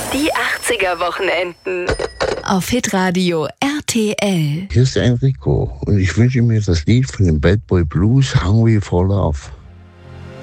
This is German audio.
Die 80er-Wochenenden. Auf Hitradio RTL. Hier ist der Enrico und ich wünsche mir das Lied von den Bad Boy Blues, Hungry for Love.